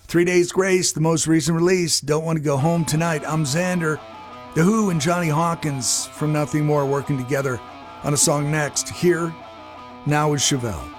3 Days Grace, the most recent release. Don't Want to Go Home Tonight. I'm Xander. The Who and Johnny Hawkins from Nothing More working together on a song next. Here, now is Chevelle.